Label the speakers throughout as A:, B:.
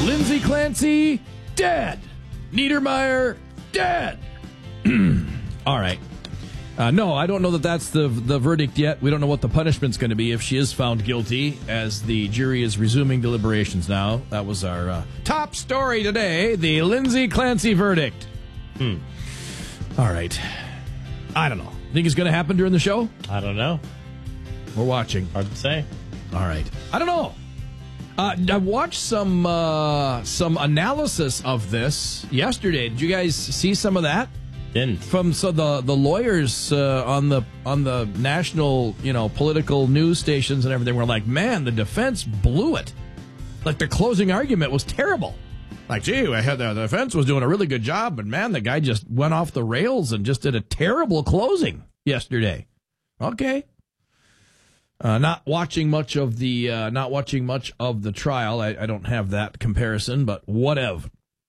A: Lindsay Clancy, dead. Niedermeyer, dead. All right. No, I don't know that that's the verdict yet. We don't know what the punishment's going to be if she is found guilty, as the jury is resuming deliberations now. That was our top story today, the Lindsay Clancy verdict. All right. I don't know. Think it's going to happen during the show?
B: I don't know.
A: We're watching.
B: Hard to say.
A: All right. I don't know. I watched some analysis of this yesterday. Did you guys see some of that?
B: Didn't.
A: From the lawyers on the national political news stations and everything were like, man, the defense blew it. Like, the closing argument was terrible. Like, gee, the defense was doing a really good job, but man, the guy just went off the rails and just did a terrible closing yesterday. Okay. Not watching much of the trial. I don't have that comparison, but whatever.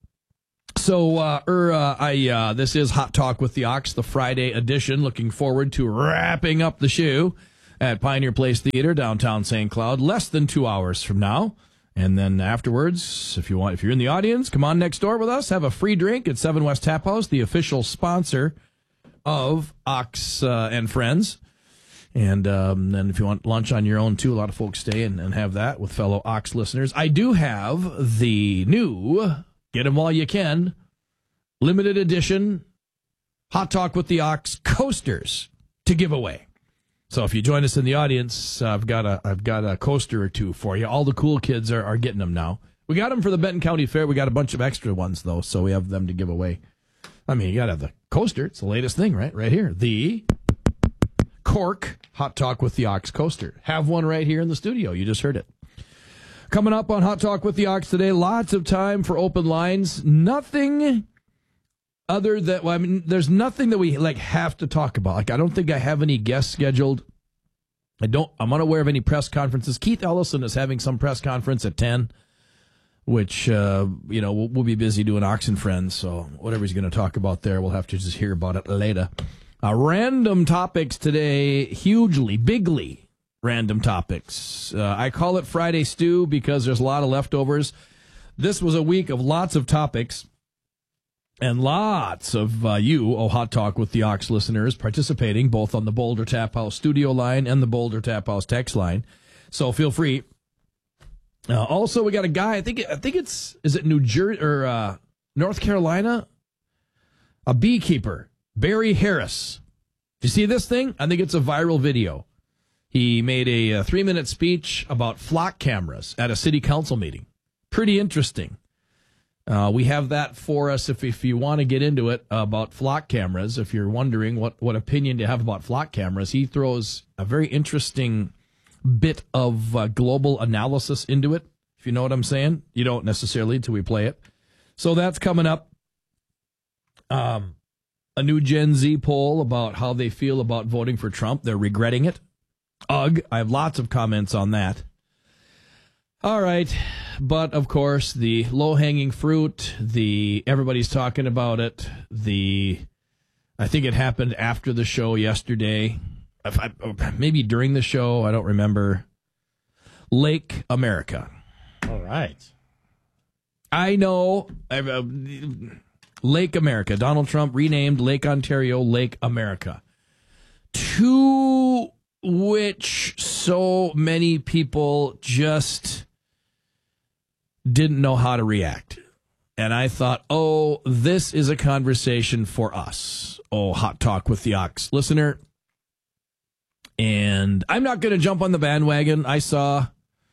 A: So, this is Hot Talk with the Ox, the Friday edition. Looking forward to wrapping up the show at Pioneer Place Theater, downtown St. Cloud, less than 2 hours from now. And then afterwards, if you're in the audience, come on next door with us. Have a free drink at 7 West Tap House, the official sponsor of Ox and Friends. And then if you want lunch on your own, too, a lot of folks stay and have that with fellow Ox listeners. I do have the new, get them while you can, limited edition Hot Talk with the Ox coasters to give away. So if you join us in the audience, I've got a coaster or two for you. All the cool kids are getting them now. We got them for the Benton County Fair. We got a bunch of extra ones, though, so we have them to give away. I mean, you got to have the coaster. It's the latest thing, right? Right here. The Cork Hot Talk with the Ox coaster. Have one right here in the studio. You just heard it. Coming up on Hot Talk with the Ox today, lots of time for open lines. Nothing other than, there's nothing that we have to talk about. Like, I don't think I have any guests scheduled. I'm unaware of any press conferences. Keith Ellison is having some press conference at 10, which, we'll be busy doing Ox and Friends. So whatever he's going to talk about there, we'll have to just hear about it later. Random topics today, bigly random topics. I call it Friday Stew because there's a lot of leftovers. This was a week of lots of topics and lots of Hot Talk with the Ox listeners participating both on the Boulder Tap House studio line and the Boulder Tap House text line. So feel free. Also, we got a guy, I think is it New Jersey or North Carolina? A beekeeper. Barry Harris. Do you see this thing? I think it's a viral video. He made a 3-minute speech about flock cameras at a city council meeting. Pretty interesting. We have that for us if you want to get into it about flock cameras. If you're wondering what opinion you have about flock cameras, he throws a very interesting bit of global analysis into it, if you know what I'm saying. You don't necessarily until we play it. So that's coming up. A new Gen Z poll about how they feel about voting for Trump. They're regretting it. Ugh. I have lots of comments on that. All right. But, of course, the low-hanging fruit, everybody's talking about it. I think it happened after the show yesterday. Maybe during the show. I don't remember. Lake America.
B: All right.
A: I know. Lake America. Donald Trump renamed Lake Ontario Lake America, to which so many people just didn't know how to react. And I thought, this is a conversation for us. Hot Talk with the Ox listener. And I'm not going to jump on the bandwagon. I saw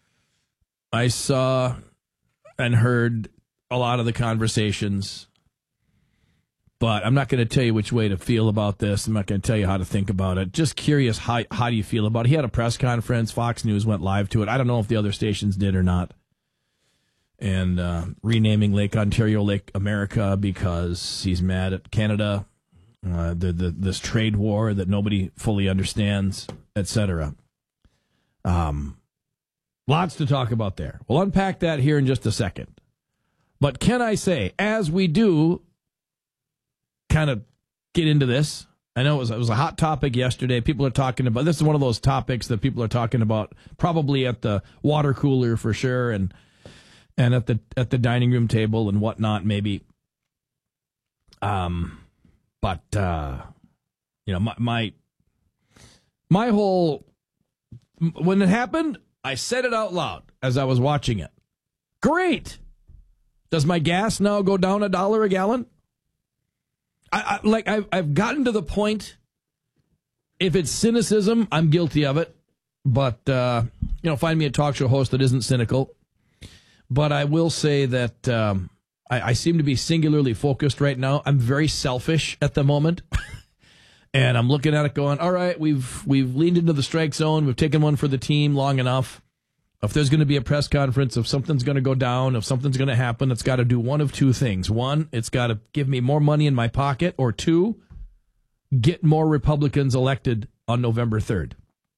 A: and heard a lot of the conversations. But I'm not going to tell you which way to feel about this. I'm not going to tell you how to think about it. Just curious, how do you feel about it? He had a press conference. Fox News went live to it. I don't know if the other stations did or not. And renaming Lake Ontario Lake America because he's mad at Canada, this trade war that nobody fully understands, etc. Lots to talk about there. We'll unpack that here in just a second. But can I say, as we do kind of get into this, I know it was a hot topic yesterday. People are talking about, this is one of those topics that people are talking about probably at the water cooler for sure, and and at the dining room table and whatnot, maybe. But my whole, when it happened, I said it out loud as I was watching it. Great. Does my gas now go down $1 a gallon? I've gotten to the point. If it's cynicism, I'm guilty of it. But find me a talk show host that isn't cynical. But I will say that I seem to be singularly focused right now. I'm very selfish at the moment. And I'm looking at it going, all right, we've leaned into the strike zone. We've taken one for the team long enough. If there's going to be a press conference, if something's going to go down, if something's going to happen, it's got to do one of two things. One, it's got to give me more money in my pocket. Or two, get more Republicans elected on November 3rd.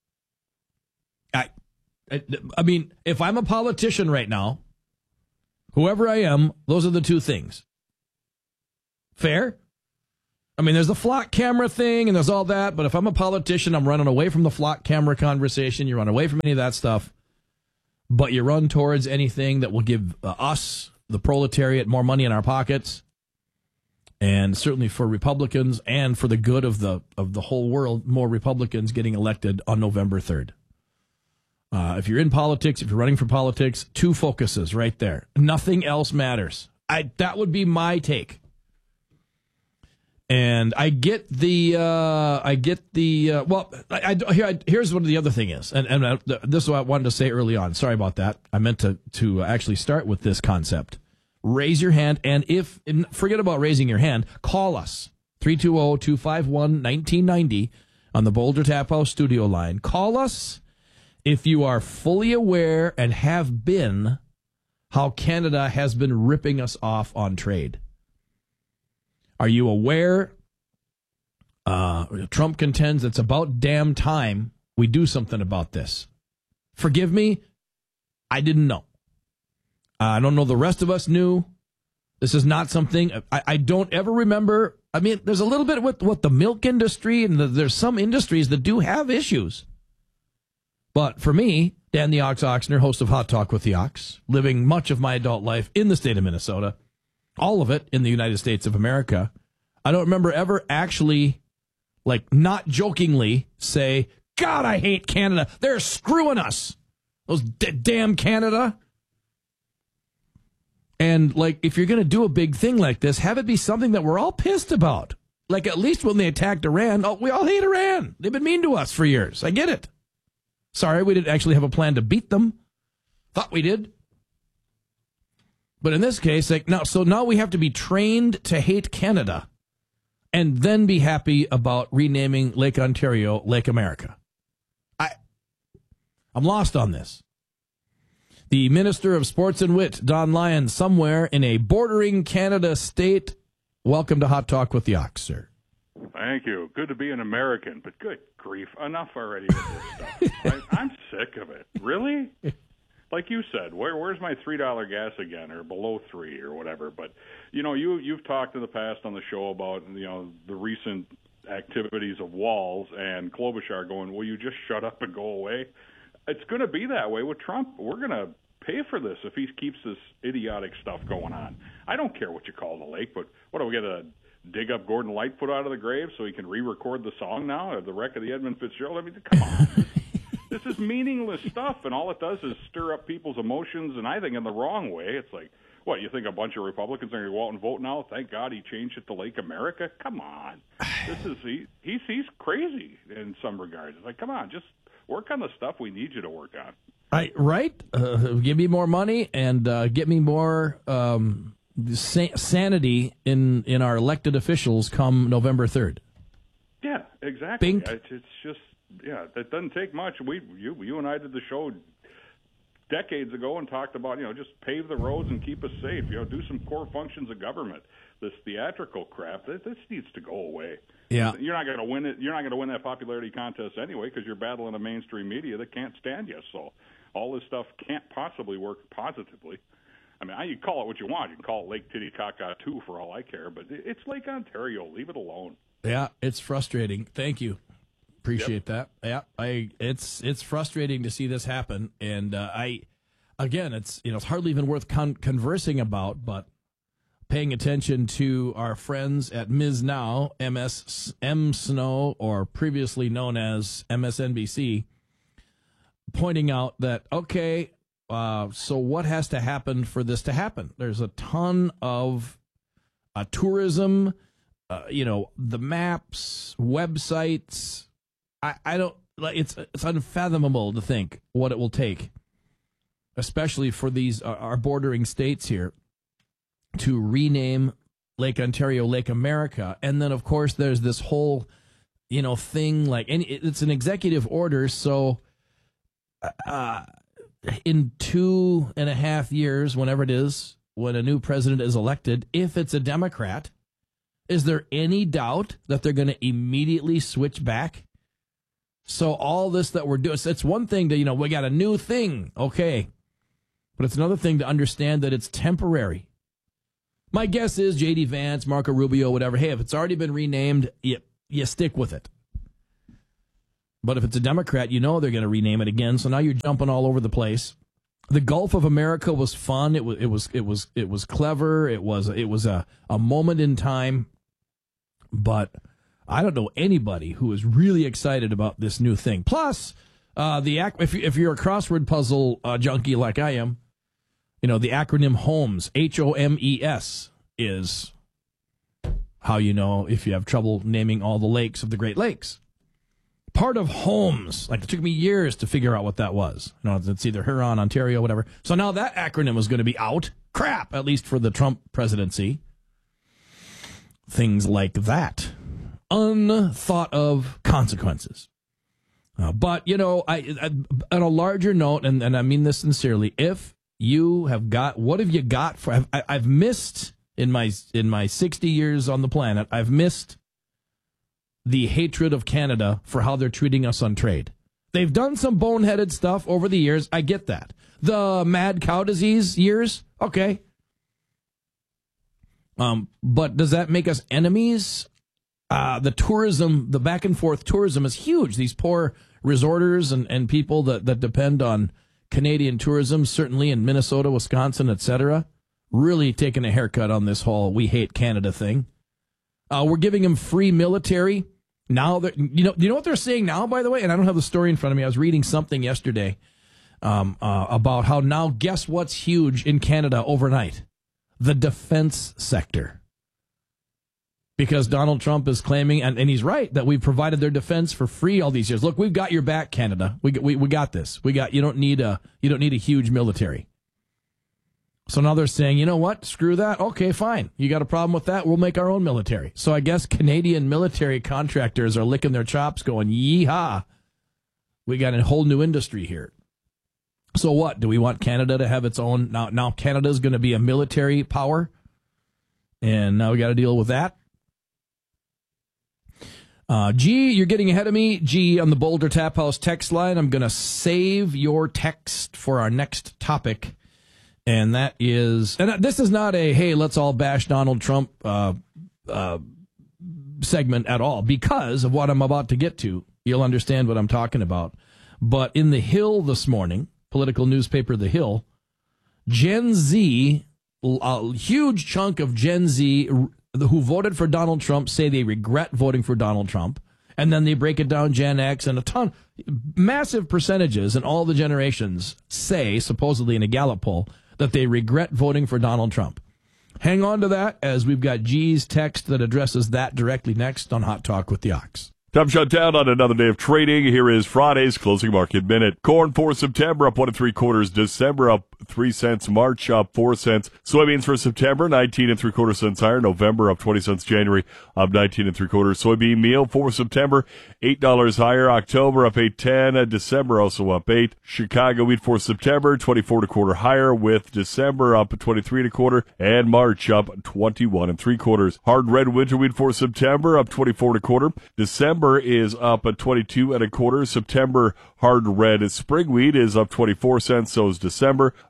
A: I mean, if I'm a politician right now, whoever I am, those are the two things. Fair? I mean, there's the flock camera thing and there's all that, but if I'm a politician, I'm running away from the flock camera conversation. You run away from any of that stuff, but you run towards anything that will give us, the proletariat, more money in our pockets, and certainly for Republicans and for the good of the whole world, more Republicans getting elected on November 3rd. If you're in politics, if you're running for politics, two focuses right there. Nothing else matters. That would be my take. And I get the here's what the other thing is, and this is what I wanted to say early on. Sorry about that. I meant to actually start with this concept. Raise your hand, and forget about raising your hand, call us 320-251-1990 on the Boulder Tap House studio line. Call us if you are fully aware and have been how Canada has been ripping us off on trade. Are you aware? Trump contends it's about damn time we do something about this. Forgive me, I didn't know. I don't know the rest of us knew. This is not something, I don't ever remember. I mean, there's a little bit with what the milk industry, and there's some industries that do have issues. But for me, Dan the Ox Oxner, host of Hot Talk with the Ox, living much of my adult life in the state of Minnesota, all of it in the United States of America, I don't remember ever actually, not jokingly say, God, I hate Canada. They're screwing us. Those damn Canada. And, if you're going to do a big thing like this, have it be something that we're all pissed about. At least when they attacked Iran, we all hate Iran. They've been mean to us for years. I get it. Sorry, we didn't actually have a plan to beat them. Thought we did. But in this case, now we have to be trained to hate Canada and then be happy about renaming Lake Ontario Lake America. I'm lost on this. The Minister of Sports and Wit, Don Lyons, somewhere in a bordering Canada state. Welcome to Hot Talk with the Ox, sir.
B: Thank you. Good to be an American, but good grief, enough already with this stuff. I'm sick of it. Really? Like you said, where's my $3 gas again, or below $3 or whatever? But you've talked in the past on the show about the recent activities of Walz and Klobuchar going, will you just shut up and go away? It's going to be that way with Trump. We're going to pay for this if he keeps this idiotic stuff going on. I don't care what you call the lake, but what do we get to dig up Gordon Lightfoot out of the grave so he can re-record the song now, The Wreck of the Edmund Fitzgerald? I mean, come on. This is meaningless stuff, and all it does is stir up people's emotions, and I think in the wrong way. It's like, what, you think a bunch of Republicans are going to go out and vote now? Thank God he changed it to Lake America? Come on. He's crazy in some regards. It's like, come on, just work on the stuff we need you to work on.
A: Right? Give me more money and get me more sanity in our elected officials come November 3rd.
B: Yeah, exactly.
A: Bink.
B: It's just, that doesn't take much. You and I did the show decades ago and talked about, just pave the roads and keep us safe. Do some core functions of government. This theatrical crap, this needs to go away.
A: Yeah.
B: You're not going to win it. You're not going to win that popularity contest anyway because you're battling a mainstream media that can't stand you. So all this stuff can't possibly work positively. I mean, you call it what you want. You can call it Lake Titicaca 2 for all I care, but it's Lake Ontario. Leave it alone.
A: Yeah, it's frustrating. Thank you. Appreciate that. Yeah, it's frustrating to see this happen, and I again, it's hardly even worth conversing about, but paying attention to our friends at Ms. Now, M Snow, or previously known as MSNBC, pointing out that, okay, so what has to happen for this to happen? There's a ton of tourism, the maps, websites. I don't, it's unfathomable to think what it will take, especially for these our bordering states here, to rename Lake Ontario Lake America. And then, of course, there's this whole, thing like, and it's an executive order. So in 2.5 years, whenever it is, when a new president is elected, if it's a Democrat, is there any doubt that they're going to immediately switch back? So all this that we're doing, it's one thing to, we got a new thing, okay. But it's another thing to understand that it's temporary. My guess is J.D. Vance, Marco Rubio, whatever, hey, if it's already been renamed, you stick with it. But if it's a Democrat, they're going to rename it again. So now you're jumping all over the place. The Gulf of America was fun. It was clever. It was a moment in time. But I don't know anybody who is really excited about this new thing. Plus, if you're a crossword puzzle junkie like I am, the acronym HOMES, HOMES, is how you know if you have trouble naming all the lakes of the Great Lakes. Part of HOMES, it took me years to figure out what that was. It's either Huron, Ontario, whatever. So now that acronym is going to be out. Crap, at least for the Trump presidency. Things like that. Unthought of consequences. But, on a larger note, and I mean this sincerely, if you have got, what have you got for, I've missed in my 60 years on the planet, I've missed the hatred of Canada for how they're treating us on trade. They've done some boneheaded stuff over the years. I get that. The mad cow disease years, okay. But does that make us enemies? The tourism, the back and forth tourism is huge. These poor resorters and people that depend on Canadian tourism, certainly in Minnesota, Wisconsin, etc., really taking a haircut on this whole we hate Canada thing. We're giving them free military. Now, you know what they're saying now, by the way? And I don't have the story in front of me. I was reading something yesterday about how now, guess what's huge in Canada overnight? The defense sector. Because Donald Trump is claiming, and he's right, that we've provided their defense for free all these years. Look, we've got your back, Canada. We got this. You don't need a huge military. So now they're saying, you know what? Screw that. Okay, fine. You got a problem with that? We'll make our own military. So I guess Canadian military contractors are licking their chops going, yeehaw. We got a whole new industry here. So what? Do we want Canada to have its own? Now Canada's going to be a military power. And now we got to deal with that. G, you're getting ahead of me. G on the Boulder Tap House text line. I'm going to save your text for our next topic. And that is, and this is not a, hey, let's all bash Donald Trump segment at all, because of what I'm about to get to. You'll understand what I'm talking about. But in The Hill this morning, political newspaper The Hill, Gen Z, a huge chunk of Gen Z who voted for Donald Trump say they regret voting for Donald Trump. And then they break it down, Gen X, and massive percentages in all the generations say, supposedly in a Gallup poll, that they regret voting for Donald Trump. Hang on to that, as we've got G's text that addresses that directly next on Hot Talk with the Ox.
C: Time shut down on another day of trading. Here is Friday's closing market minute. Corn for September up 1 3/4. December up 3 cents. March up 4 cents. Soybeans for September 19 3/4 cents higher. November up 20 cents. January up 19 3/4. Soybean meal for September $8 higher. October up 8.10. December also up 8. Chicago wheat for September 24 1/4 higher, with December up 23 1/4 and March up 21 3/4. Hard red winter wheat for September up 24 1/4. December is up at 22 1/4. September hard red spring wheat is up 24 cents. So is December.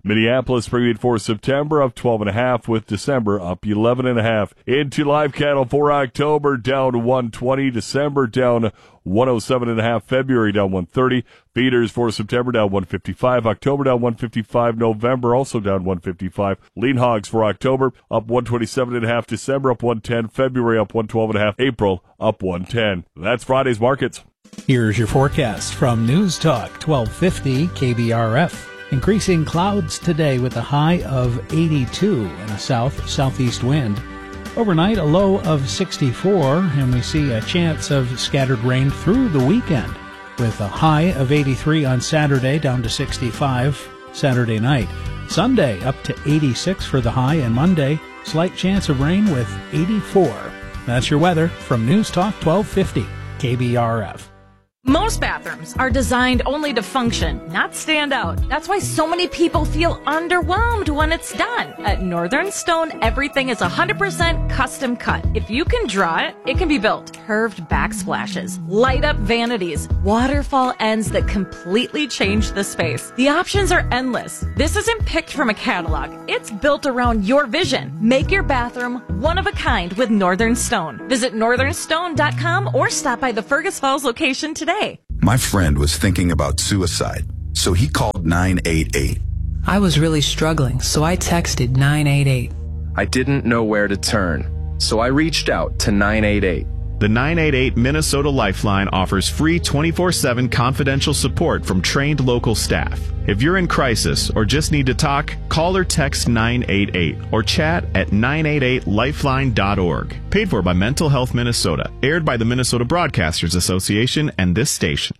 C: Minneapolis premium for September up 12.5 with December up 11.5. Into live cattle for October down 120, December down 107.5, February down 130. Feeders for September down 155, October down 155, November also down 155. Lean hogs for October up 127.5, December up 110, February up 112.5, April up 110. That's Friday's markets.
D: Here's your forecast from News Talk 1250 KBRF. Increasing clouds today with a high of 82 and a south-southeast wind. Overnight, a low of 64, and we see a chance of scattered rain through the weekend with a high of 83 on Saturday down to 65 Saturday night. Sunday up to 86 for the high, and Monday, slight chance of rain with 84. That's your weather from News Talk 1250 KBRF.
E: Most bathrooms are designed only to function, not stand out. That's why so many people feel underwhelmed when it's done. At Northern Stone, everything is 100% custom cut. If you can draw it, it can be built. Curved backsplashes, light up vanities, waterfall ends that completely change the space. The options are endless. This isn't picked from a catalog. It's built around your vision. Make your bathroom one of a kind with Northern Stone. Visit northernstone.com or stop by the Fergus Falls location today.
F: My friend was thinking about suicide, so he called 988.
G: I was really struggling, so I texted 988.
H: I didn't know where to turn, so I reached out to 988.
I: The 988 Minnesota Lifeline offers free 24/7 confidential support from trained local staff. If you're in crisis or just need to talk, call or text 988 or chat at 988lifeline.org. Paid for by Mental Health Minnesota. Aired by the Minnesota Broadcasters Association and this station.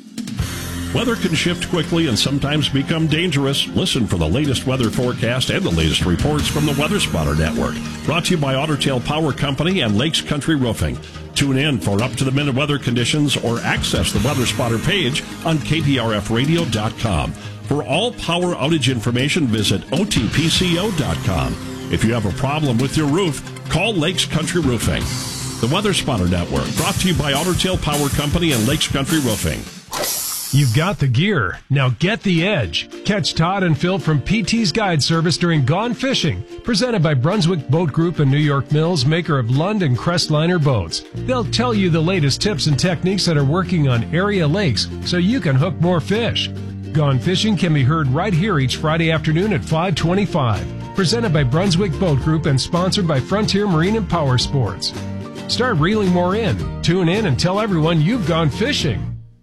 J: Weather can shift quickly and sometimes become dangerous. Listen for the latest weather forecast and the latest reports from the Weather Spotter Network. Brought to you by Otter Tail Power Company and Lakes Country Roofing. Tune in for up-to-the-minute weather conditions or access the Weather Spotter page on KPRFradio.com. For all power outage information, visit OTPCO.com. If you have a problem with your roof, call Lakes Country Roofing. The Weather Spotter Network, brought to you by Otter Tail Power Company and Lakes Country Roofing.
K: You've got the gear. Now get the edge. Catch Todd and Phil from PT's Guide Service during Gone Fishing, presented by Brunswick Boat Group and New York Mills, maker of Lund and Crestliner boats. They'll tell you the latest tips and techniques that are working on area lakes so you can hook more fish. Gone Fishing can be heard right here each Friday afternoon at 5:25. Presented by Brunswick Boat Group and sponsored by Frontier Marine and Power Sports. Start reeling more in. Tune in and tell everyone you've gone fishing.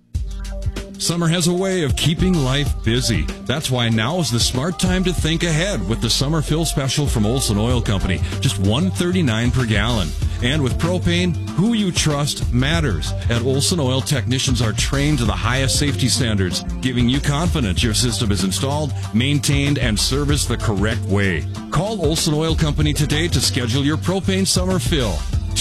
L: Summer has a way of keeping life busy. That's why now is the smart time to think ahead with the summer fill special from Olson Oil Company. Just $1.39 per gallon. And with propane, who you trust matters. At Olson Oil, technicians are trained to the highest safety standards, giving you confidence your system is installed, maintained, and serviced the correct way. Call Olson Oil Company today to schedule your propane summer fill.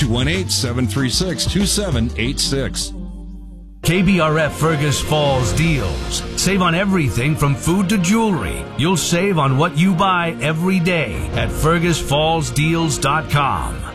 L: 218-736-2786.
M: KBRF Fergus Falls deals. Save on everything from food to jewelry. You'll save on what you buy every day at FergusFallsDeals.com.